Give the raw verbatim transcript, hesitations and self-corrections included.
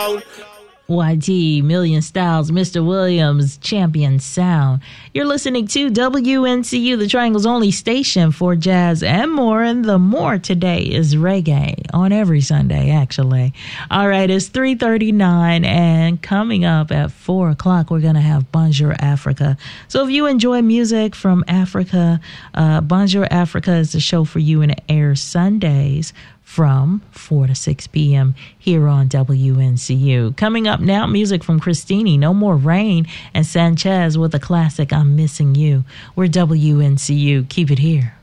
Y T, Million Styles, Mister Williams, Champion Sound. You're listening to W N C U, the Triangle's only station for jazz and more. And the more today is reggae on every Sunday, actually. All right, it's three thirty-nine, and coming up at four o'clock, we're going to have Bonjour Africa. So if you enjoy music from Africa, uh, Bonjour Africa is the show for you, and it airs Sundays from four to six p.m. here on W N C U. Coming up now, music from Christini, No More Rain, and Sanchez with a classic, I'm Missing You. We're W N C U. Keep it here.